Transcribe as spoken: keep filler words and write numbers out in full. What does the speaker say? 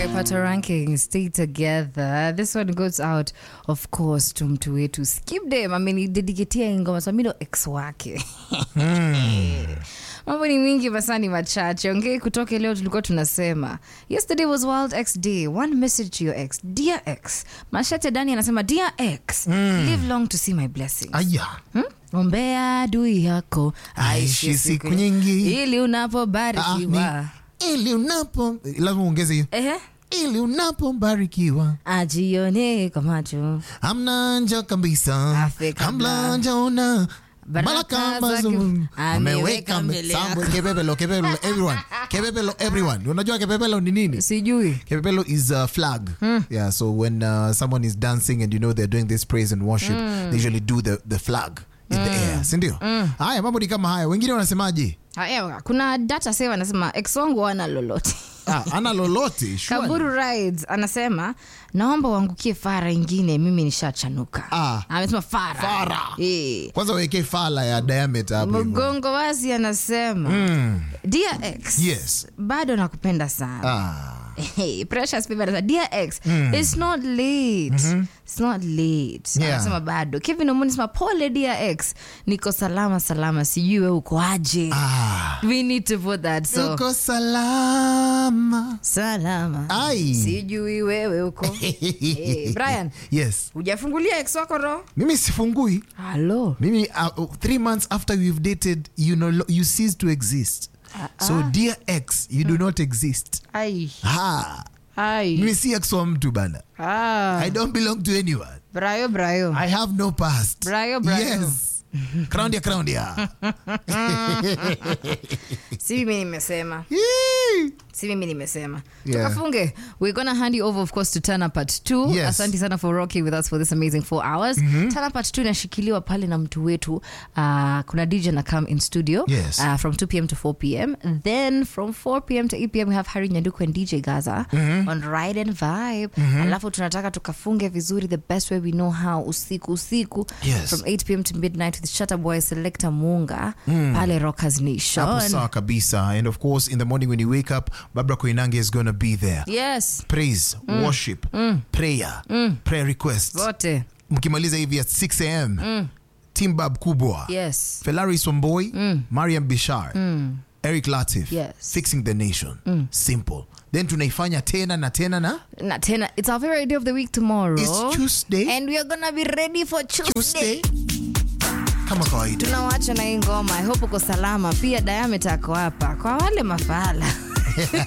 Pato ranking, stay together. This one goes out, of course, to mtu wetu Skip Dem. I mean, dedicatea ngoma so mino ex wake. Mambo ni mingi basani machache. Ongei kutoke leo tulikuwa tunasema. Yesterday was World X Day. One message to your ex. Dear ex. Mashate Dani anasema, Dear ex, mm. live long to see my blessings. Aya. Hmm? Ombea adui yako aishi siku nyingi ili unapobarikiwa. Ili unapo lazima uongeze hiyo. Ehe. Ili unapobarikiwa ajione kwa macho. Hamna njaa kabisa. Hamna njaa ona. Baraka bazu ameweka mbele yako. Kebebelo, kebebelo everyone. Kebebelo everyone. Unajua kebebelo ni nini? Sijui. Kebebelo is a flag. Hmm. Yeah, so when uh, someone is dancing and you know they're doing this praise and worship, hmm. they usually do the the flag in mm. the air, si ndio? Mm. Haya mambo ni kama haya. Wengine wanasemaje? Haya, kuna data save anasema ex wangu ana lolote. Ah, ana lolote. Sure. Kaburu Rides anasema naomba uangukie fara ingine, mimi nishachanuka. Ah. Amesema fara. Fara. Eh. Kwanza weke fala ya diameter hapo. Mgongo wazi anasema mm. Dear ex. Yes. Bado nakupenda sana. Ah. Hey, precious people. Dear ex, mm. it's not late. Mm-hmm. It's not late. Yeah. Anasema bado. Kevin Omoni anasema pole dear ex. Niko salama salama, sijui wewe uko aje. Ah. We need to put that so. Niko salama. Salama. Ai. Sijui wewe uko. Hey, Brian. Yes. Hujafungulia ex wako ro? Mimi sifungui. Hello. Mimi uh, three months after we've dated, you know, you cease to exist. Uh, so uh. dear ex, you do not exist. Ai. Ha. Ai. Mimi si ex wa mtu bana. Ah. I don't belong to anyone. Brayo, brayo. I have no past. Brayo, brayo. Yes. Crown dia, crown dia. Si mimi nimesema. Si mimi nimesema. Yeah. Tukafunge. We're going to hand you over, of course, to Tana Part two. Yes. Asante sana for rocking with us for this amazing four hours. Mm-hmm. Tana Part two inashikiliwa pale na mtu wetu. Uh, kuna D J na come in studio. Yes. Uh, from two p.m. to four p.m. Then from four p.m. to eight p.m. we have Harry Nyanduku and D J Gaza mm-hmm. on Ride and Vibe. Mm-hmm. Alafu tunataka tukafunge vizuri the best way we know how usiku usiku. Yes. From eight p.m. to midnight with Shatta Boy Selector Munga mm. pale Rockers Nation. Hapo sawa kabisa. And of course in the morning when you wake up, Barbara Koinange is going to be there. Yes. Praise, mm. worship, mm. prayer, mm. prayer requests. Vote. Mkimaliza hivi at six a.m. Mm. Team Bab Kubwa. Yes. Felari Somboy, mm. Mariam Bishar, mm. Eric Latif. Yes. Fixing the Nation. Mm. Simple. Then tunaifanya tena na tena na? Na tena. It's our favorite day of the week tomorrow. It's Tuesday. And we are going to be ready for Tuesday. Tuesday. Kama kawaida. Tunawacha na hii ngoma. I hope uko salama. Pia Diameter ako hapa. Kwa wale mafala.